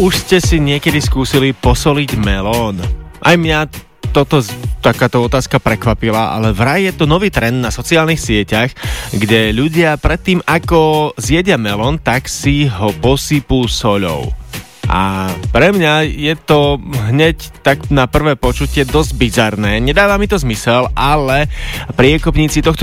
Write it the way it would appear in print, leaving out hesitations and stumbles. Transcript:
už ste si niekedy skúsili posoliť melón? Aj mňa takáto otázka prekvapila, ale vraj je to nový trend na sociálnych sieťach, kde ľudia predtým, ako zjedia melón, tak si ho posypú soľou. A pre mňa je to hneď tak na prvé počutie dosť bizarné. Nedáva mi to zmysel, ale priekopníci tohto